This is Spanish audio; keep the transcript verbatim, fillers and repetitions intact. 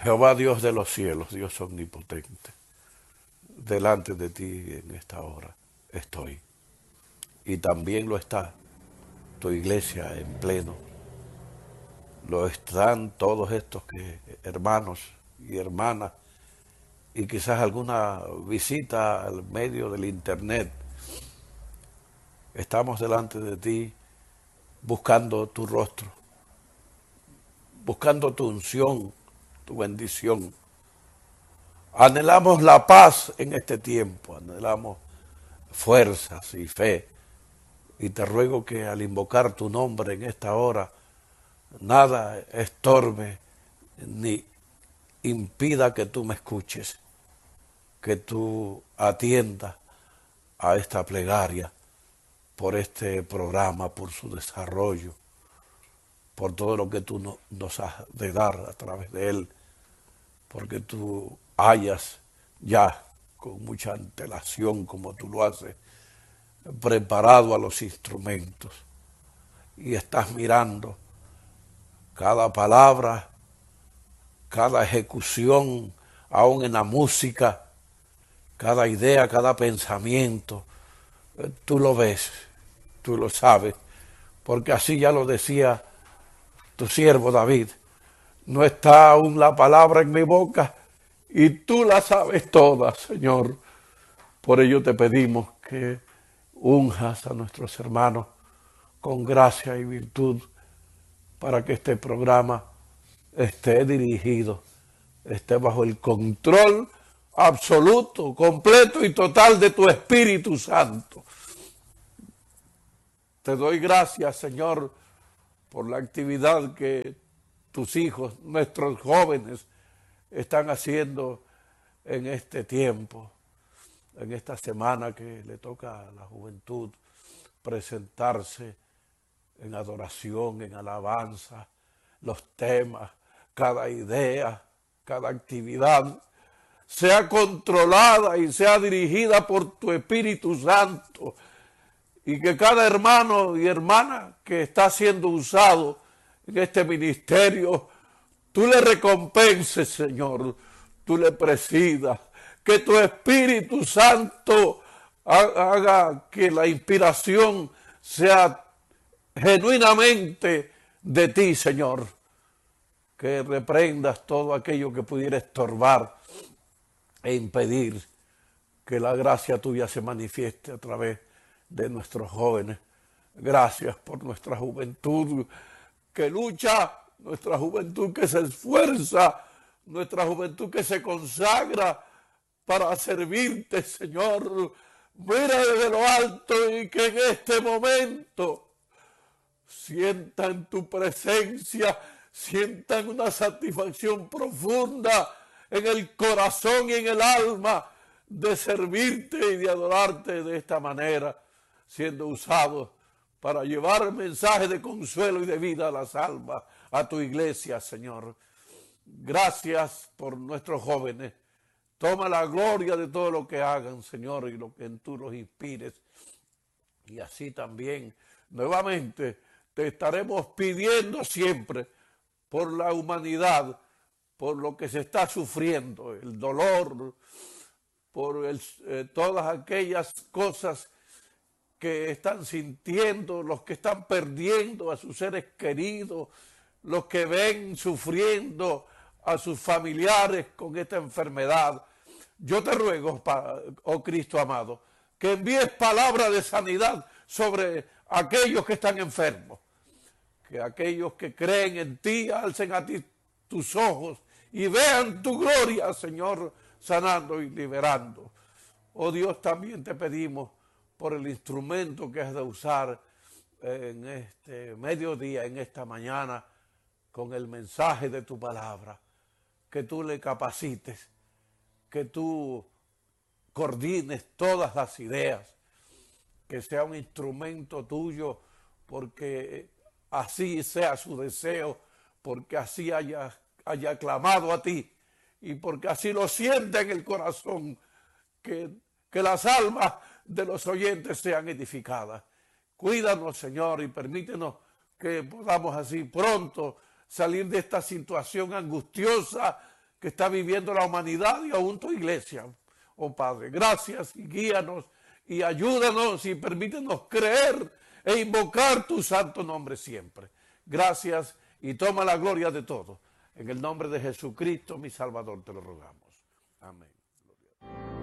Jehová Dios de los cielos, Dios omnipotente, delante de ti en esta hora estoy. Y también lo está tu iglesia en pleno. Lo están todos estos que, hermanos y hermanas, y quizás alguna visita al medio del internet. Estamos delante de ti buscando tu rostro, buscando tu unción, tu bendición. Anhelamos la paz en este tiempo, anhelamos fuerzas y fe. Y te ruego que al invocar tu nombre en esta hora, nada estorbe ni impida que tú me escuches, que tú atiendas a esta plegaria por este programa, por su desarrollo, por todo lo que tú no, nos has de dar a través de él, porque tú hayas ya con mucha antelación, como tú lo haces, preparado a los instrumentos y estás mirando cada palabra, cada ejecución, aún en la música, cada idea, cada pensamiento. Tú lo ves, tú lo sabes, porque así ya lo decía tu siervo David. No está aún la palabra en mi boca y tú la sabes toda, Señor. Por ello te pedimos que unjas a nuestros hermanos con gracia y virtud para que este programa esté dirigido, esté bajo el control absoluto, completo y total de tu Espíritu Santo. Te doy gracias, Señor, por la actividad que tus hijos, nuestros jóvenes, están haciendo en este tiempo, en esta semana que le toca a la juventud presentarse en adoración, en alabanza, los temas, cada idea, cada actividad, sea controlada y sea dirigida por tu Espíritu Santo, y que cada hermano y hermana que está siendo usado en este ministerio, tú le recompenses, Señor, tú le presidas, que tu Espíritu Santo haga que la inspiración sea genuinamente de ti, Señor, que reprendas todo aquello que pudiera estorbar e impedir que la gracia tuya se manifieste a través de nuestros jóvenes. Gracias por nuestra juventud que lucha, nuestra juventud que se esfuerza, nuestra juventud que se consagra para servirte, Señor. Mira desde lo alto y que en este momento sientan tu presencia, sientan una satisfacción profunda en el corazón y en el alma de servirte y de adorarte de esta manera, siendo usados para llevar mensajes de consuelo y de vida a las almas, a tu iglesia, Señor. Gracias por nuestros jóvenes. Toma la gloria de todo lo que hagan, Señor, y lo que en tú los inspires. Y así también, nuevamente, te estaremos pidiendo siempre por la humanidad, por lo que se está sufriendo, el dolor, por el, eh, todas aquellas cosas que están sintiendo, los que están perdiendo a sus seres queridos, los que ven sufriendo a sus familiares con esta enfermedad. Yo te ruego, oh Cristo amado, que envíes palabra de sanidad sobre aquellos que están enfermos, que aquellos que creen en ti alcen a ti tus ojos y vean tu gloria, Señor, sanando y liberando. Oh Dios, también te pedimos por el instrumento que has de usar en este mediodía, en esta mañana, con el mensaje de tu palabra, que tú le capacites, que tú coordines todas las ideas, que sea un instrumento tuyo, porque así sea su deseo, porque así haya, haya clamado a ti y porque así lo sienta en el corazón, que, que las almas de los oyentes sean edificadas. Cuídanos, Señor, y permítenos que podamos así pronto salir de esta situación angustiosa que está viviendo la humanidad y aún tu iglesia. Oh Padre, gracias y guíanos y ayúdanos y permítenos creer e invocar tu santo nombre siempre. Gracias y toma la gloria de todo. En el nombre de Jesucristo, mi Salvador, te lo rogamos. Amén.